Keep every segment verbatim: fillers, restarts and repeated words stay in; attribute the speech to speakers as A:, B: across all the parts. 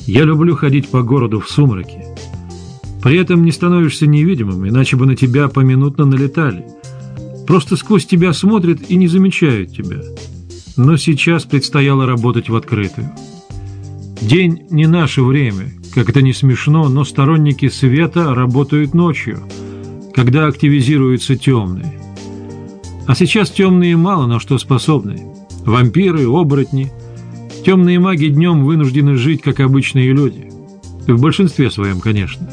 A: Я люблю ходить по городу в сумраке. При этом не становишься невидимым, иначе бы на тебя поминутно налетали. Просто сквозь тебя смотрят и не замечают тебя. Но сейчас предстояло работать в открытую. День не наше время, как это не смешно, но сторонники света работают ночью, когда активизируются темные. А сейчас темные мало на что способны. Вампиры, оборотни. Темные маги днем вынуждены жить, как обычные люди. В большинстве своем, конечно.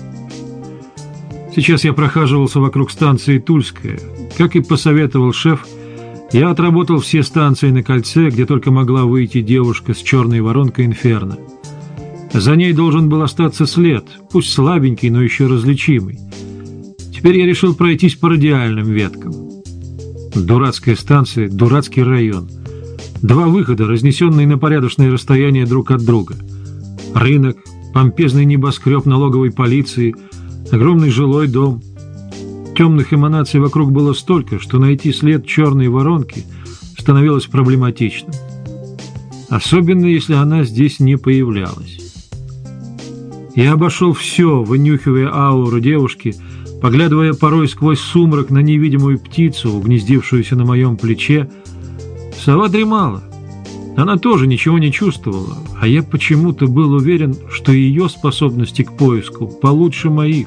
A: Сейчас я прохаживался вокруг станции Тульская. Как и посоветовал шеф, я отработал все станции на кольце, где только могла выйти девушка с черной воронкой Инферно. За ней должен был остаться след, пусть слабенький, но еще различимый. Теперь я решил пройтись по радиальным веткам. Дурацкая станция, дурацкий район. Два выхода, разнесенные на порядочное расстояние друг от друга. Рынок, помпезный небоскреб налоговой полиции, огромный жилой дом. Темных эманаций вокруг было столько, что найти след черной воронки становилось проблематичным. Особенно, если она здесь не появлялась. Я обошел все, вынюхивая ауру девушки, поглядывая порой сквозь сумрак на невидимую птицу, угнездившуюся на моем плече. Сова дремала. Она тоже ничего не чувствовала, а я почему-то был уверен, что ее способности к поиску получше моих.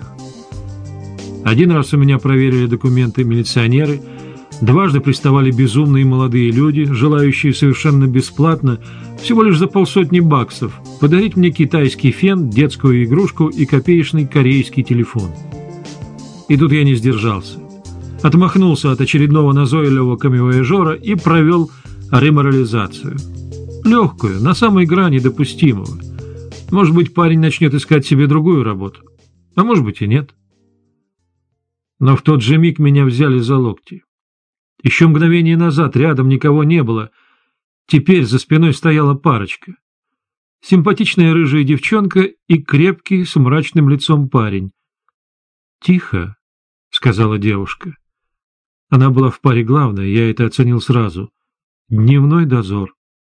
A: Один раз у меня проверили документы милиционеры, дважды приставали безумные молодые люди, желающие совершенно бесплатно, всего лишь за полсотни баксов, подарить мне китайский фен, детскую игрушку и копеечный корейский телефон. И тут я не сдержался. Отмахнулся от очередного назойливого камевояжера и провел реморализацию. Легкую, на самой грани допустимого. Может быть, парень начнет искать себе другую работу, а может быть и нет. Но в тот же миг меня взяли за локти. Еще мгновение назад рядом никого не было. Теперь за спиной стояла парочка. Симпатичная рыжая девчонка и крепкий с мрачным лицом парень. «Тихо», — сказала девушка. Она была в паре главной, я это оценил сразу. Дневной дозор.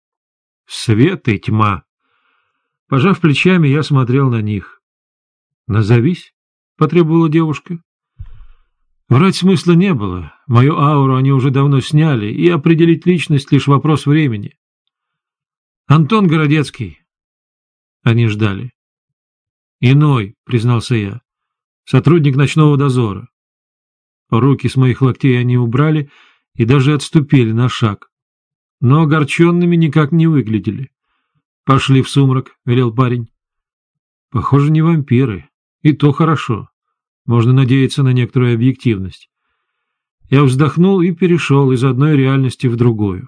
A: Свет и тьма. Пожав плечами, я смотрел на них. «Назовись», — потребовала девушка. Врать смысла не было. Мою ауру они уже давно сняли, и определить личность — лишь вопрос времени. «Антон Городецкий». Они ждали. «Иной», — признался я. «Сотрудник ночного дозора». Руки с моих локтей они убрали и даже отступили на шаг. Но огорченными никак не выглядели. «Пошли в сумрак», — велел парень. «Похоже, не вампиры. И то хорошо. Можно надеяться на некоторую объективность». Я вздохнул и перешел из одной реальности в другую.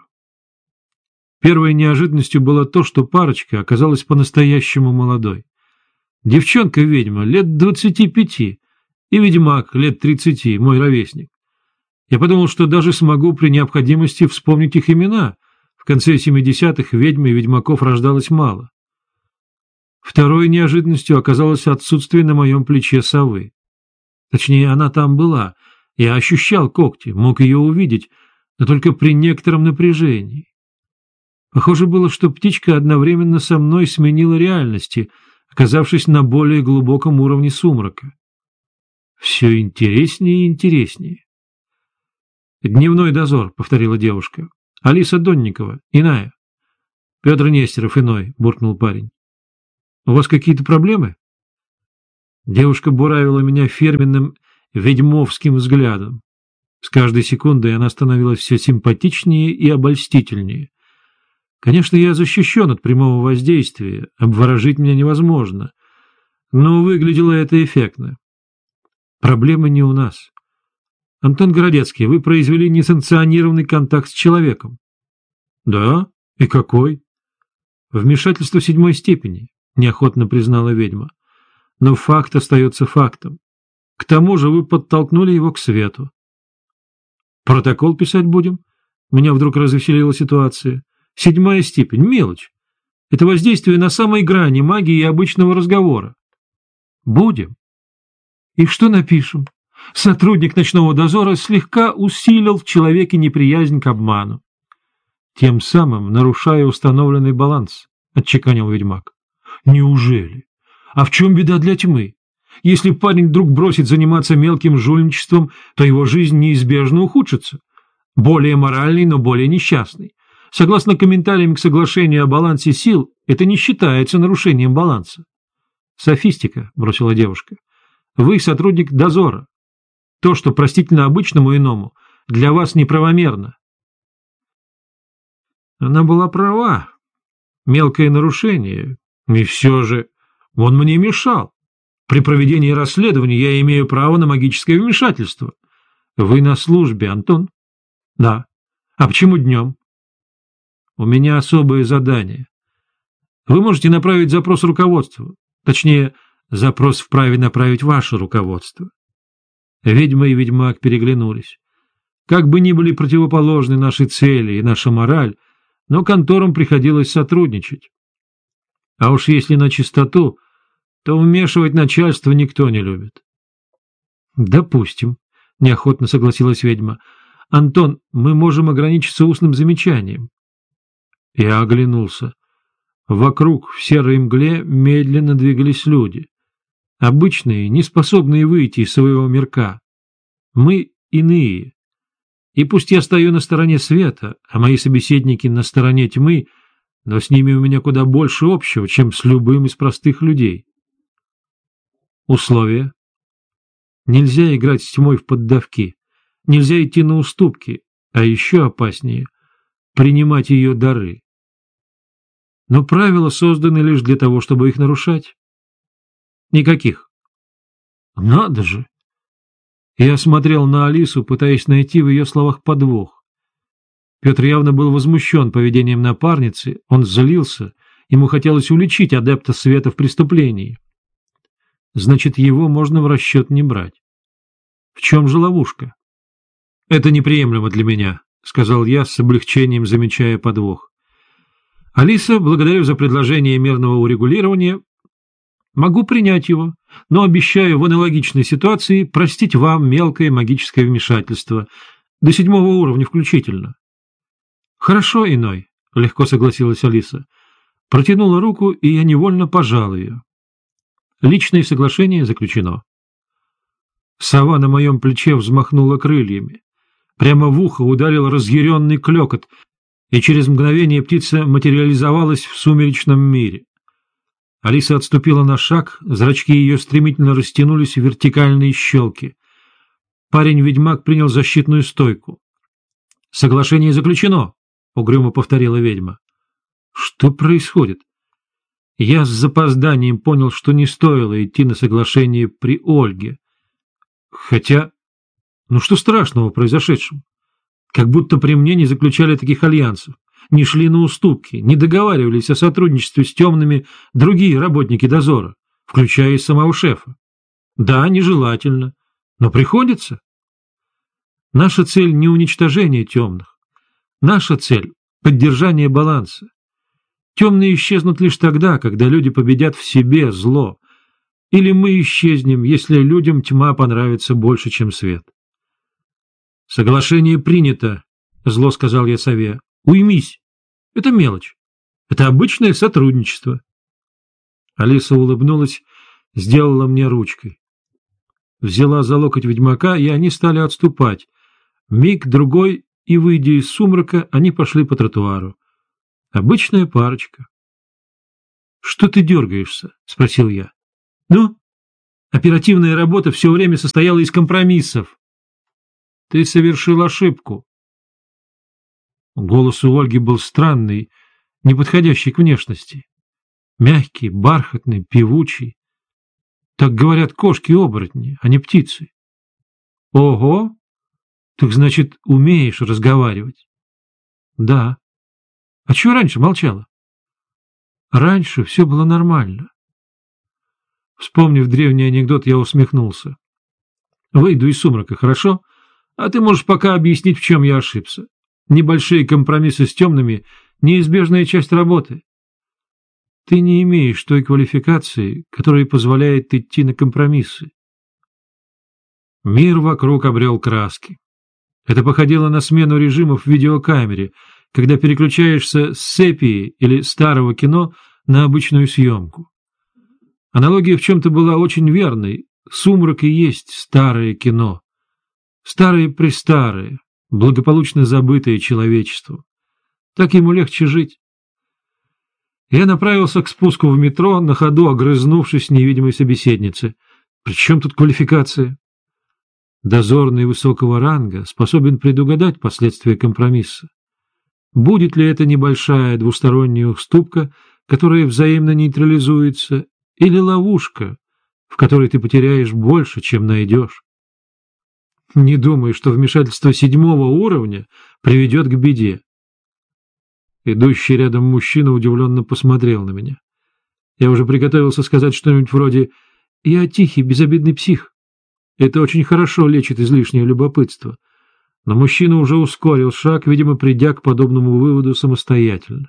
A: Первой неожиданностью было то, что парочка оказалась по-настоящему молодой. Девчонка-ведьма лет двадцати пяти и ведьмак лет тридцати, мой ровесник. Я подумал, что даже смогу при необходимости вспомнить их имена. В конце семидесятых ведьм и ведьмаков рождалось мало. Второй неожиданностью оказалось отсутствие на моем плече совы. Точнее, она там была. Я ощущал когти, мог ее увидеть, но только при некотором напряжении. Похоже было, что птичка одновременно со мной сменила реальности, оказавшись на более глубоком уровне сумрака. Все интереснее и интереснее. «Дневной дозор», — повторила девушка. «Алиса Донникова, иная». «Петр Нестеров, иной», — буркнул парень. «У вас какие-то проблемы?» Девушка буравила меня фирменным ведьмовским взглядом. С каждой секундой она становилась все симпатичнее и обольстительнее. Конечно, я защищен от прямого воздействия, обворожить меня невозможно, но выглядело это эффектно. Проблема не у нас. Антон Городецкий, вы произвели несанкционированный контакт с человеком. Да? И какой? Вмешательство седьмой степени, неохотно признала ведьма. Но факт остается фактом. К тому же вы подтолкнули его к свету. Протокол писать будем? Меня вдруг развеселила ситуация. Седьмая степень, мелочь. Это воздействие на самой грани магии и обычного разговора. Будем. И что напишем? Сотрудник ночного дозора слегка усилил в человеке неприязнь к обману. Тем самым нарушая установленный баланс, отчеканил ведьмак. Неужели? А в чем беда для тьмы? Если парень вдруг бросит заниматься мелким жульничеством, то его жизнь неизбежно ухудшится. Более моральный, но более несчастный. Согласно комментариям к соглашению о балансе сил, это не считается нарушением баланса. «Софистика», — бросила девушка. «Вы сотрудник дозора. То, что простительно обычному иному, для вас неправомерно». Она была права. Мелкое нарушение. И все же он мне мешал. При проведении расследования я имею право на магическое вмешательство. Вы на службе, Антон? Да. А почему днем? У меня особое задание. Вы можете направить запрос руководству. Точнее, запрос вправе направить ваше руководство. Ведьма и ведьмак переглянулись. Как бы ни были противоположны наши цели и наша мораль, но конторам приходилось сотрудничать. А уж если на чистоту, то вмешивать начальство никто не любит. «Допустим», — неохотно согласилась ведьма. «Антон, мы можем ограничиться устным замечанием». Я оглянулся. Вокруг в серой мгле медленно двигались люди. Обычные, не способные выйти из своего мирка. Мы иные. И пусть я стою на стороне света, а мои собеседники на стороне тьмы, но с ними у меня куда больше общего, чем с любым из простых людей. Условия. Нельзя играть с тьмой в поддавки, нельзя идти на уступки, а еще опаснее — принимать ее дары. Но правила созданы лишь для того, чтобы их нарушать. Никаких. Надо же! Я смотрел на Алису, пытаясь найти в ее словах подвох. Петр явно был возмущен поведением напарницы, он злился, ему хотелось уличить адепта света в преступлении. Значит, его можно в расчет не брать. В чем же ловушка? — Это неприемлемо для меня, — сказал я с облегчением, замечая подвох. — Алиса, благодарю за предложение мирного урегулирования. Могу принять его, но обещаю в аналогичной ситуации простить вам мелкое магическое вмешательство, до седьмого уровня включительно. — Хорошо, иной, — легко согласилась Алиса. Протянула руку, и я невольно пожал ее. Личное соглашение заключено. Сова на моем плече взмахнула крыльями. Прямо в ухо ударил разъяренный клёкот, и через мгновение птица материализовалась в сумеречном мире. Алиса отступила на шаг, зрачки ее стремительно растянулись в вертикальные щелки. Парень-ведьмак принял защитную стойку. — Соглашение заключено, — угрюмо повторила ведьма. — Что происходит? Я с запозданием понял, что не стоило идти на соглашение при Ольге. Хотя, ну что страшного в произошедшем? Как будто при мне не заключали таких альянсов, не шли на уступки, не договаривались о сотрудничестве с темными другие работники дозора, включая и самого шефа. Да, нежелательно, но приходится. Наша цель не уничтожение темных. Наша цель — поддержание баланса. Темные исчезнут лишь тогда, когда люди победят в себе зло. Или мы исчезнем, если людям тьма понравится больше, чем свет. — Соглашение принято, — зло сказал я сове. — Уймись. Это мелочь. Это обычное сотрудничество. Алиса улыбнулась, сделала мне ручкой. Взяла за локоть ведьмака, и они стали отступать. Миг-другой, и, выйдя из сумрака, они пошли по тротуару. Обычная парочка. — Что ты дергаешься? — спросил я. — Ну? Оперативная работа все время состояла из компромиссов. — Ты совершил ошибку. Голос у Ольги был странный, неподходящий к внешности. Мягкий, бархатный, певучий. Так говорят кошки-оборотни, а не птицы. — Ого! Так значит, умеешь разговаривать? — Да. — А чего раньше молчала? — Раньше все было нормально. Вспомнив древний анекдот, я усмехнулся. — Выйду из сумрака, хорошо? А ты можешь пока объяснить, в чем я ошибся. Небольшие компромиссы с темными — неизбежная часть работы. Ты не имеешь той квалификации, которая позволяет идти на компромиссы. Мир вокруг обрел краски. Это походило на смену режимов в видеокамере, когда переключаешься с сепии или старого кино на обычную съемку. Аналогия в чем-то была очень верной. «Сумрак» и есть старое кино. Старые-престарые, благополучно забытое человечеством. Так ему легче жить. Я направился к спуску в метро, на ходу огрызнувшись невидимой собеседнице. При чем тут квалификация? Дозорный высокого ранга способен предугадать последствия компромисса. Будет ли это небольшая двусторонняя уступка, которая взаимно нейтрализуется, или ловушка, в которой ты потеряешь больше, чем найдешь? Не думаю, что вмешательство седьмого уровня приведет к беде. Идущий рядом мужчина удивленно посмотрел на меня. Я уже приготовился сказать что-нибудь вроде «Я тихий, безобидный псих». Это очень хорошо лечит излишнее любопытство. Но мужчина уже ускорил шаг, видимо, придя к подобному выводу самостоятельно.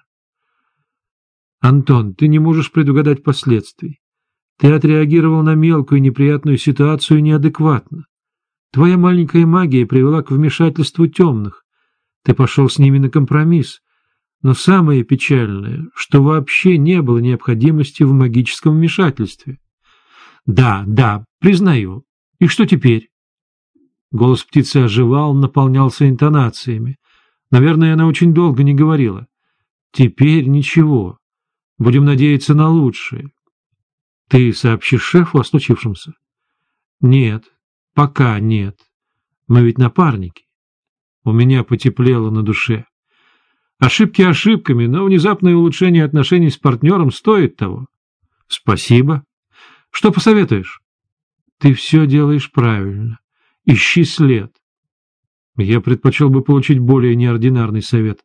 A: «Антон, ты не можешь предугадать последствий. Ты отреагировал на мелкую неприятную ситуацию неадекватно. Твоя маленькая магия привела к вмешательству темных. Ты пошел с ними на компромисс. Но самое печальное, что вообще не было необходимости в магическом вмешательстве. Да, да, признаю. И что теперь?» Голос птицы оживал, наполнялся интонациями. Наверное, она очень долго не говорила. «Теперь ничего. Будем надеяться на лучшее. Ты сообщишь шефу о случившемся?» «Нет, пока нет. Мы ведь напарники». У меня потеплело на душе. Ошибки ошибками, но внезапное улучшение отношений с партнером стоит того. Спасибо. Что посоветуешь? Ты все делаешь правильно. Ищи след. Я предпочел бы получить более неординарный совет.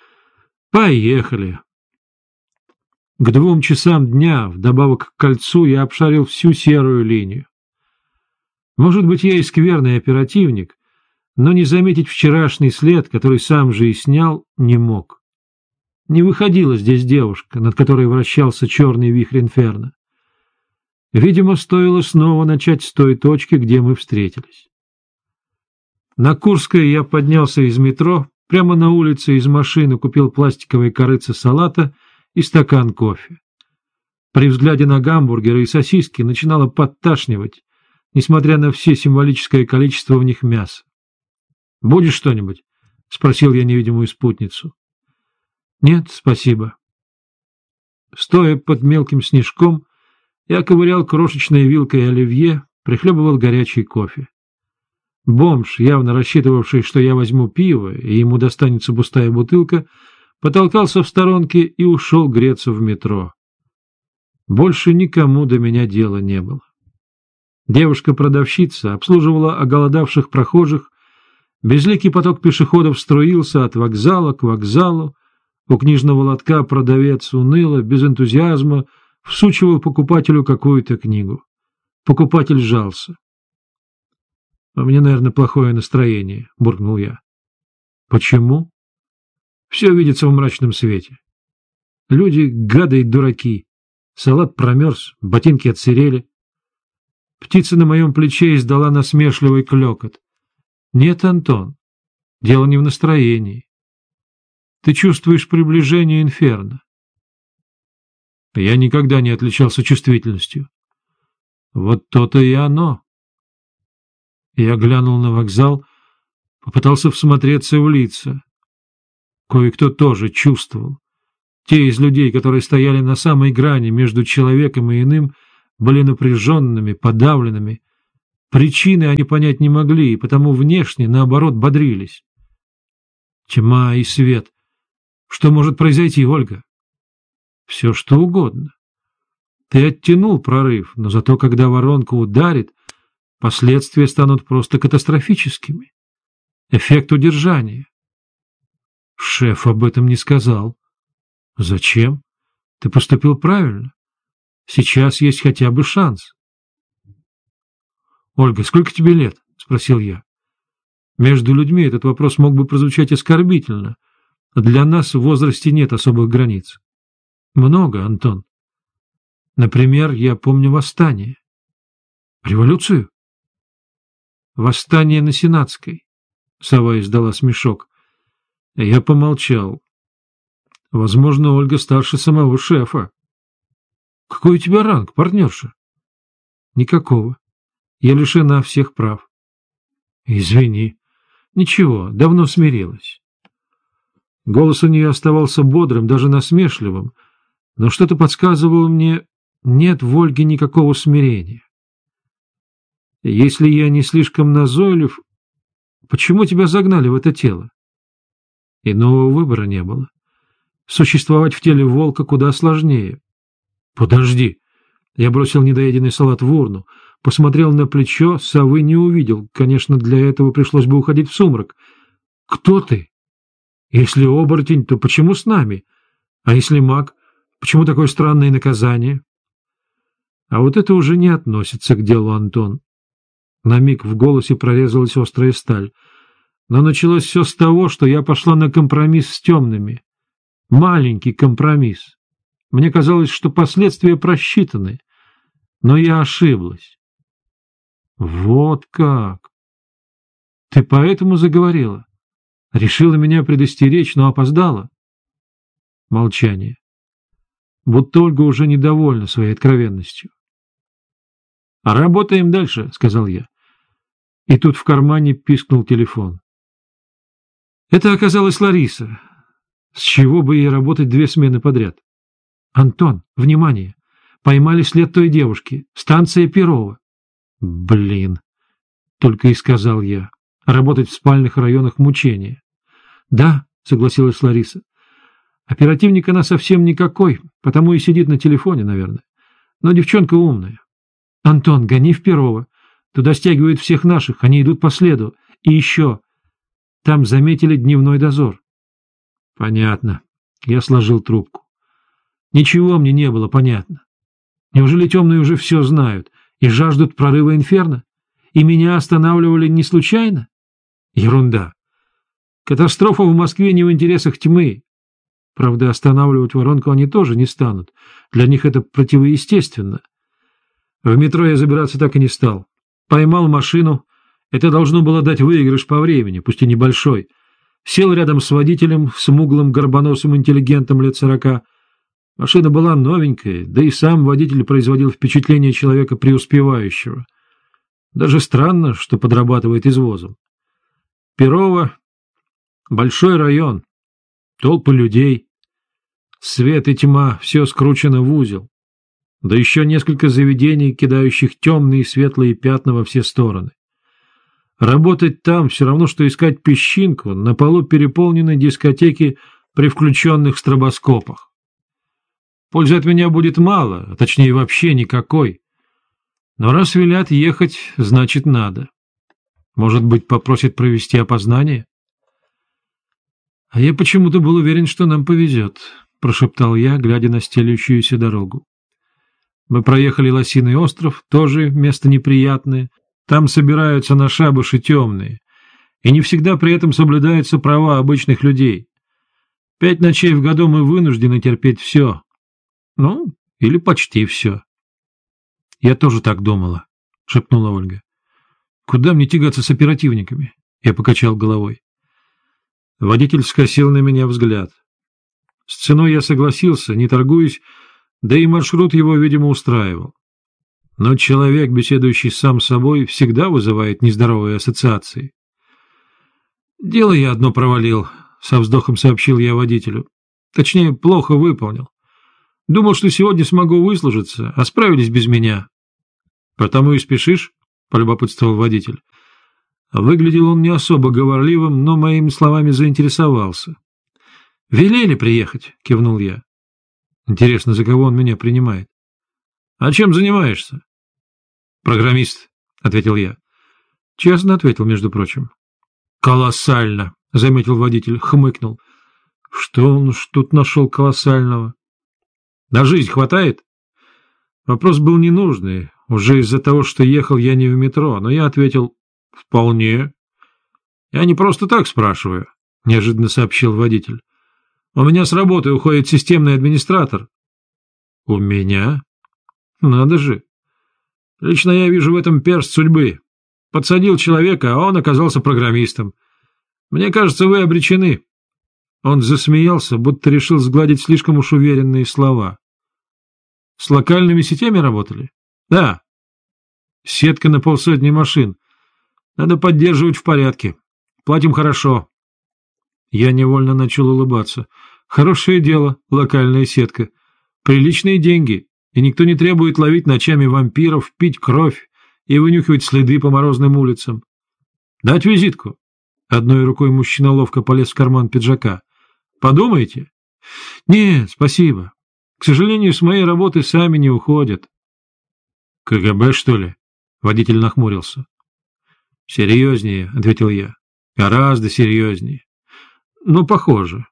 A: Поехали. К двум часам дня, вдобавок к кольцу, я обшарил всю серую линию. Может быть, я и скверный оперативник, но не заметить вчерашний след, который сам же и снял, не мог. Не выходила здесь девушка, над которой вращался черный вихрь инферно. Видимо, стоило снова начать с той точки, где мы встретились. На Курской я поднялся из метро, прямо на улице из машины купил пластиковые корыца салата и стакан кофе. При взгляде на гамбургеры и сосиски начинало подташнивать, несмотря на все символическое количество в них мяса. «Будешь что-нибудь?» — спросил я невидимую спутницу. «Нет, спасибо». Стоя под мелким снежком, я ковырял крошечной вилкой оливье, прихлебывал горячий кофе. Бомж, явно рассчитывавший, что я возьму пиво, и ему достанется пустая бутылка, потолкался в сторонке и ушел греться в метро. Больше никому до меня дела не было. Девушка-продавщица обслуживала оголодавших прохожих. Безликий поток пешеходов струился от вокзала к вокзалу. У книжного лотка продавец уныло, без энтузиазма, всучивал покупателю какую-то книгу. Покупатель жался. — У меня, наверное, плохое настроение, — буркнул я. — Почему? — Все видится в мрачном свете. Люди — гады и дураки. Салат промерз, ботинки отсырели. Птица на моем плече издала насмешливый клёкот. — Нет, Антон, дело не в настроении. Ты чувствуешь приближение инферно. Я никогда не отличался чувствительностью. Вот то-то и оно. Я глянул на вокзал, попытался всмотреться в лица. Кое-кто тоже чувствовал. Те из людей, которые стояли на самой грани между человеком и иным, были напряженными, подавленными. Причины они понять не могли, и потому внешне, наоборот, бодрились. Тьма и свет. Что может произойти, Ольга? Все, что угодно. Ты оттянул прорыв, но зато, когда воронка ударит, последствия станут просто катастрофическими. Эффект удержания. Шеф об этом не сказал. Зачем? Ты поступил правильно. Сейчас есть хотя бы шанс. Ольга, сколько тебе лет? — спросил я. Между людьми этот вопрос мог бы прозвучать оскорбительно. Для нас в возрасте нет особых границ. Много, Антон. Например, я помню восстание. Революцию? Восстание на Сенатской. Сова издала смешок. Я помолчал. Возможно, Ольга старше самого шефа. Какой у тебя ранг, партнерша? Никакого. Я лишена всех прав. Извини. Ничего, давно смирилась. Голос у нее оставался бодрым, даже насмешливым, но что-то подсказывало мне, нет в Ольге никакого смирения. Если я не слишком назойлив, почему тебя загнали в это тело? Иного выбора не было. Существовать в теле волка куда сложнее. Подожди. Я бросил недоеденный салат в урну, посмотрел на плечо, совы не увидел. Конечно, для этого пришлось бы уходить в сумрак. Кто ты? Если оборотень, то почему с нами? А если маг, почему такое странное наказание? А вот это уже не относится к делу, Антон. На миг в голосе прорезалась острая сталь. Но началось все с того, что я пошла на компромисс с темными. Маленький компромисс. Мне казалось, что последствия просчитаны, но я ошиблась. Вот как! Ты поэтому заговорила? Решила меня предостеречь, но опоздала? Молчание. Будто Ольга уже недовольна своей откровенностью. — А работаем дальше, — сказал я. И тут в кармане пискнул телефон. Это оказалась Лариса. С чего бы ей работать две смены подряд? — Антон, внимание! Поймали след той девушки. Станция Перова. — Блин! — только и сказал я. Работать в спальных районах мучения. — Да, — согласилась Лариса. Оперативник она совсем никакой, потому и сидит на телефоне, наверное. Но девчонка умная. — Антон, гони в Перово. Туда стягивают всех наших, они идут по следу. И еще. Там заметили дневной дозор. — Понятно. Я сложил трубку. Ничего мне не было понятно. Неужели темные уже все знают и жаждут прорыва инферно? И меня останавливали не случайно? Ерунда. Катастрофа в Москве не в интересах тьмы. Правда, останавливать воронку они тоже не станут. Для них это противоестественно. В метро я забираться так и не стал. Поймал машину. Это должно было дать выигрыш по времени, пусть и небольшой. Сел рядом с водителем, смуглым горбоносым интеллигентом лет сорока. Машина была новенькая, да и сам водитель производил впечатление человека преуспевающего. Даже странно, что подрабатывает извозом. Перово — большой район, толпы людей, свет и тьма, все скручено в узел. Да еще несколько заведений, кидающих темные и светлые пятна во все стороны. Работать там все равно, что искать песчинку на полу переполненной дискотеки при включенных стробоскопах. Пользы от меня будет мало, а точнее вообще никакой. Но раз велят ехать, значит надо. Может быть, попросят провести опознание? — А я почему-то был уверен, что нам повезет, — прошептал я, глядя на стелющуюся дорогу. Мы проехали Лосиный остров, тоже место неприятное. Там собираются на шабаши темные, и не всегда при этом соблюдаются права обычных людей. Пять ночей в году мы вынуждены терпеть все. Ну, или почти все. — Я тоже так думала, — шепнула Ольга. — Куда мне тягаться с оперативниками? Я покачал головой. Водитель скосил на меня взгляд. С ценой я согласился, не торгуясь, да и маршрут его, видимо, устраивал. Но человек, беседующий сам с собой, всегда вызывает нездоровые ассоциации. «Дело я одно провалил», — со вздохом сообщил я водителю. «Точнее, плохо выполнил. Думал, что сегодня смогу выслужиться, а справились без меня». «Потому и спешишь?» — полюбопытствовал водитель. Выглядел он не особо говорливым, но моими словами заинтересовался. «Велели приехать», — кивнул я. «Интересно, за кого он меня принимает?» «А чем занимаешься?» «Программист», — ответил я. Честно ответил, между прочим. «Колоссально», — заметил водитель, хмыкнул. «Что он уж тут нашел колоссального?» «На жизнь хватает?» Вопрос был ненужный, уже из-за того, что ехал я не в метро, но я ответил: «Вполне». «Я не просто так спрашиваю», — неожиданно сообщил водитель. «У меня с работы уходит системный администратор». «У меня? Надо же. Лично я вижу в этом перст судьбы. Подсадил человека, а он оказался программистом. Мне кажется, вы обречены». Он засмеялся, будто решил сгладить слишком уж уверенные слова. С локальными сетями работали? Да. Сетка на полсотни машин. Надо поддерживать в порядке. Платим хорошо. Я невольно начал улыбаться. Хорошее дело, локальная сетка. Приличные деньги, и никто не требует ловить ночами вампиров, пить кровь и вынюхивать следы по морозным улицам. Дать визитку? Одной рукой мужчина ловко полез в карман пиджака. Подумайте? Нет, спасибо. К сожалению, с моей работы сами не уходят. КГБ, что ли? Водитель нахмурился. Серьезнее, ответил я. Гораздо серьезнее. Ну, похоже.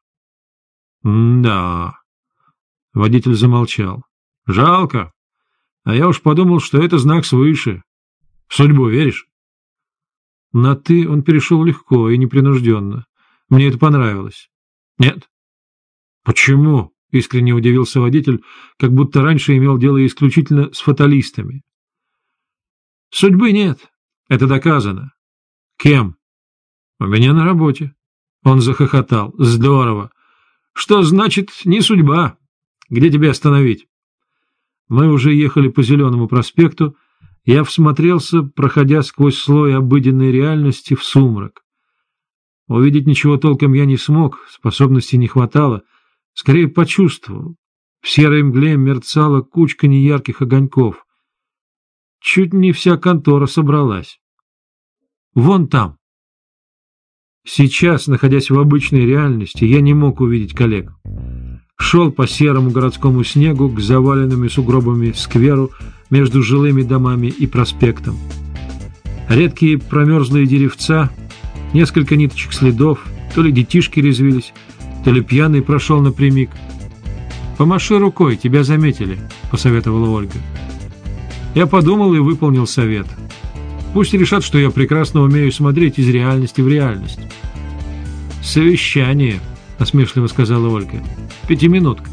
A: Да. Водитель замолчал. Жалко. А я уж подумал, что это знак свыше. В судьбу веришь? На «ты» он перешел легко и непринужденно. Мне это понравилось. Нет. Почему? Искренне удивился водитель, как будто раньше имел дело исключительно с фаталистами. Судьбы нет. Это доказано. Кем? У меня на работе. Он захохотал. Здорово. Что значит не судьба? Где тебя остановить? Мы уже ехали по Зеленому проспекту. Я всмотрелся, проходя сквозь слой обыденной реальности в сумрак. Увидеть ничего толком я не смог, способностей не хватало. Скорее почувствовал. В серой мгле мерцала кучка неярких огоньков. Чуть не вся контора собралась. Вон там. Сейчас, находясь в обычной реальности, я не мог увидеть коллег. Шел по серому городскому снегу к заваленными сугробами скверу между жилыми домами и проспектом. Редкие промерзлые деревца, несколько ниточек следов, то ли детишки резвились, то ли пьяный прошел напрямик. «Помаши рукой, тебя заметили», — посоветовала Ольга. Я подумал и выполнил совет. Пусть решат, что я прекрасно умею смотреть из реальности в реальность. «Совещание», — насмешливо сказала Ольга. «Пятиминутка».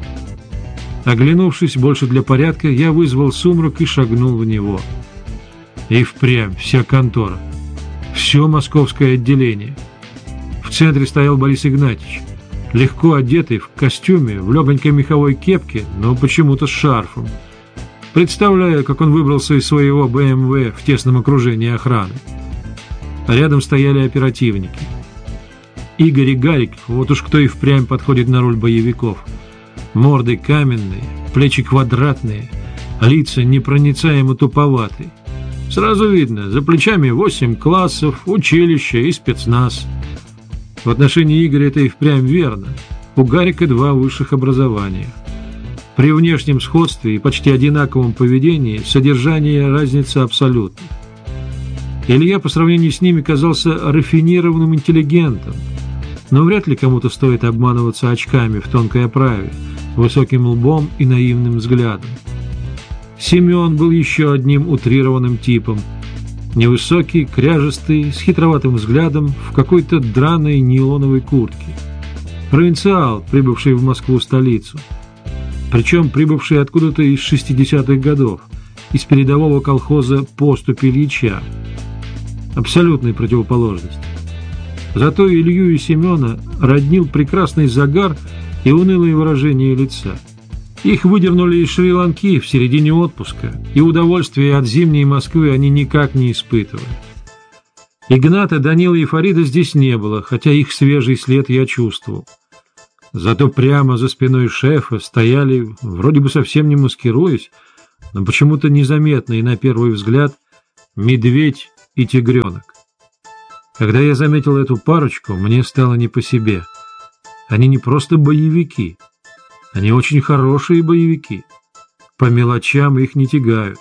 A: Оглянувшись больше для порядка, я вызвал сумрак и шагнул в него. И впрямь вся контора. Все московское отделение. В центре стоял Борис Игнатьевич, легко одетый в костюме, в легонькой меховой кепке, но почему-то с шарфом. Представляю, как он выбрался из своего бэ эм вэ в тесном окружении охраны. А рядом стояли оперативники. Игорь и Гарик, вот уж кто и впрямь подходит на роль боевиков. Морды каменные, плечи квадратные, лица непроницаемо туповатые. Сразу видно, за плечами восемь классов, училище и спецназ. В отношении Игоря это и впрямь верно. У Гарика два высших образования. При внешнем сходстве и почти одинаковом поведении содержание разница абсолютна. Илья по сравнению с ними казался рафинированным интеллигентом, но вряд ли кому-то стоит обманываться очками в тонкой оправе, высоким лбом и наивным взглядом. Семен был еще одним утрированным типом. Невысокий, кряжестый, с хитроватым взглядом, в какой-то драной нейлоновой куртке. Провинциал, прибывший в Москву-столицу. Причем прибывший откуда-то из шестидесятых годов, из передового колхоза «Поступь Ильича». Абсолютная противоположность. Зато Илью и Семена роднил прекрасный загар и унылые выражения лица. Их выдернули из Шри-Ланки в середине отпуска, и удовольствия от зимней Москвы они никак не испытывали. Игната, Данила и Фарида здесь не было, хотя их свежий след я чувствовал. Зато прямо за спиной шефа стояли, вроде бы совсем не маскируясь, но почему-то незаметные на первый взгляд, медведь и тигренок. Когда я заметил эту парочку, мне стало не по себе. Они не просто боевики, они очень хорошие боевики. По мелочам их не тягают.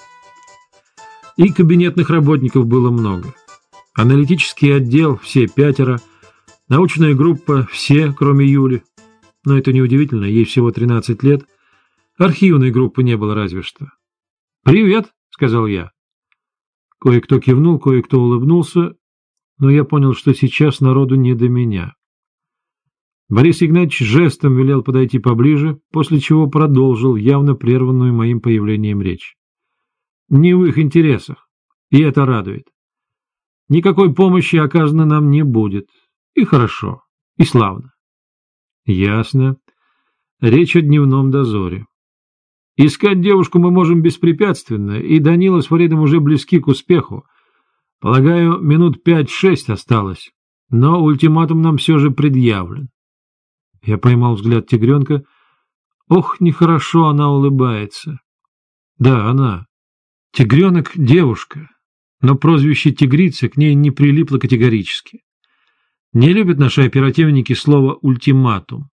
A: И кабинетных работников было много. Аналитический отдел — все пятеро, научная группа — все, кроме Юли. Но это неудивительно, ей всего тринадцать лет. Архивной группы не было разве что. «Привет», — сказал я. Кое-кто кивнул, кое-кто улыбнулся, но я понял, что сейчас народу не до меня. Борис Игнатьевич жестом велел подойти поближе, после чего продолжил явно прерванную моим появлением речь. Не в их интересах, и это радует. Никакой помощи оказано нам не будет. И хорошо, и славно. Ясно. Речь о дневном дозоре. Искать девушку мы можем беспрепятственно, и Данила с Фаридом уже близки к успеху. Полагаю, минут пять-шесть осталось, но ультиматум нам все же предъявлен. Я поймал взгляд тигренка. Ох, нехорошо она улыбается. Да, она. Тигренок — девушка, но прозвище тигрица к ней не прилипло категорически. Не любят наши оперативники слово «ультиматум».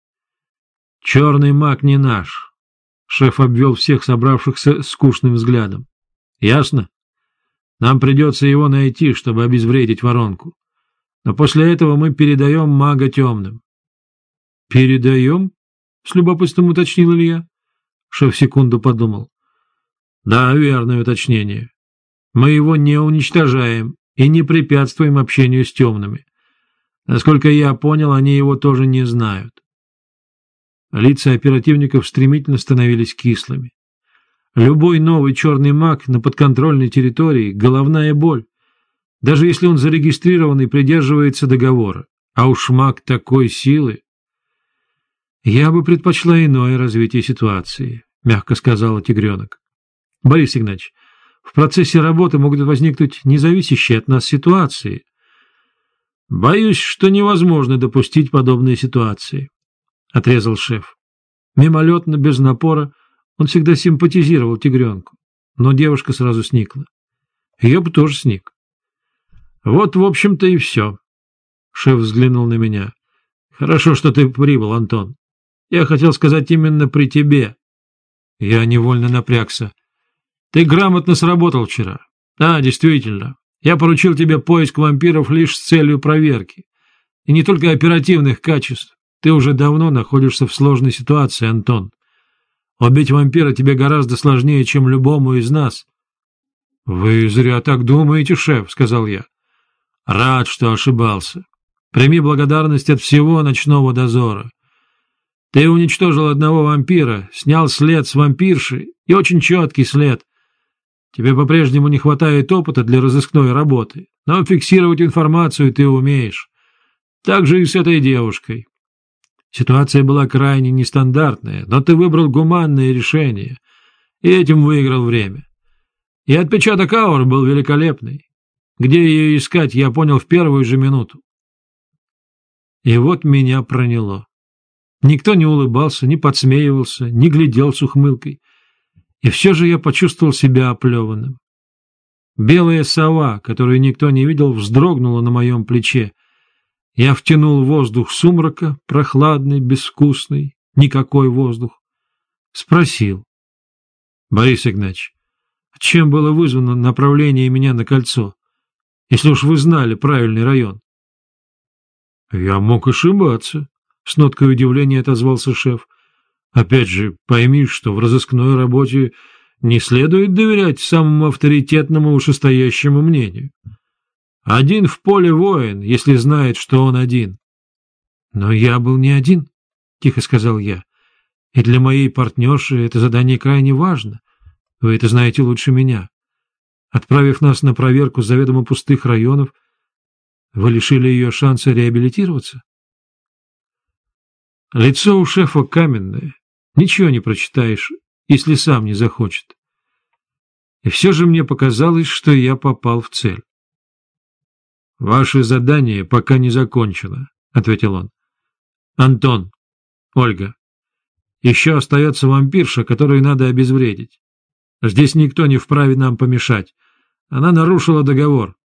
A: «Черный маг не наш», — шеф обвел всех собравшихся скучным взглядом. «Ясно? Нам придется его найти, чтобы обезвредить воронку. Но после этого мы передаем мага темным». «Передаем?» — с любопытством уточнил Илья. Шеф секунду подумал. «Да, верное уточнение. Мы его не уничтожаем и не препятствуем общению с темными. Насколько я понял, они его тоже не знают». Лица оперативников стремительно становились кислыми. Любой новый черный маг на подконтрольной территории — головная боль, даже если он зарегистрирован и придерживается договора. А уж маг такой силы... «Я бы предпочла иное развитие ситуации», — мягко сказала тигренок. «Борис Игнатьевич, в процессе работы могут возникнуть независящие от нас ситуации. Боюсь, что невозможно допустить подобные ситуации», — отрезал шеф. Мимолетно, без напора, он всегда симпатизировал тигренку, но девушка сразу сникла. Я бы тоже сник. «Вот, в общем-то, и все». Шеф взглянул на меня. «Хорошо, что ты прибыл, Антон. Я хотел сказать именно при тебе». Я невольно напрягся. «Ты грамотно сработал вчера. Да, действительно. Я поручил тебе поиск вампиров лишь с целью проверки. И не только оперативных качеств. Ты уже давно находишься в сложной ситуации, Антон. Убить вампира тебе гораздо сложнее, чем любому из нас». «Вы зря так думаете, шеф», — сказал я. «Рад, что ошибался. Прими благодарность от всего ночного дозора. Ты уничтожил одного вампира, снял след с вампирши, и очень четкий след. Тебе по-прежнему не хватает опыта для разыскной работы, но фиксировать информацию ты умеешь. Так же и с этой девушкой. Ситуация была крайне нестандартная, но ты выбрал гуманное решение, и этим выиграл время. И отпечаток аур был великолепный. Где ее искать, я понял в первую же минуту». И вот меня проняло. Никто не улыбался, не подсмеивался, не глядел с ухмылкой. И все же я почувствовал себя оплеванным. Белая сова, которую никто не видел, вздрогнула на моем плече. Я втянул воздух сумрака, прохладный, безвкусный, никакой воздух. Спросил: «Борис Игнатьевич, чем было вызвано направление меня на кольцо, если уж вы знали правильный район?» «Я мог ошибаться», — с ноткой удивления отозвался шеф. «Опять же, пойми, что в разыскной работе не следует доверять самому авторитетному вышестоящему мнению. Один в поле воин, если знает, что он один». «Но я был не один», — тихо сказал я, — «и для моей партнерши это задание крайне важно. Вы это знаете лучше меня. Отправив нас на проверку заведомо пустых районов, вы лишили ее шанса реабилитироваться». Лицо у шефа каменное, ничего не прочитаешь, если сам не захочет. И все же мне показалось, что я попал в цель. «Ваше задание пока не закончено», — ответил он. «Антон, Ольга, еще остается вампирша, которую надо обезвредить. Здесь никто не вправе нам помешать. Она нарушила договор.